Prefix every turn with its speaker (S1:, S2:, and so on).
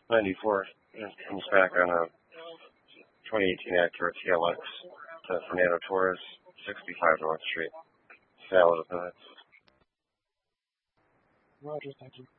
S1: 94 comes back on a 2018 Acura TLX to Fernando Torres, 65 North Street. Salad of minutes.
S2: Roger, thank you.